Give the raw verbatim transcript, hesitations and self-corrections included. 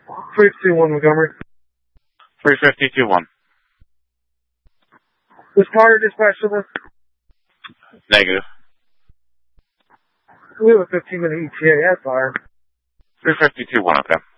three two one Montgomery. three fifty two one. Was Carter dispatched to this? Negative. We have a fifteen minute E T A at fire. three fifty two one, okay.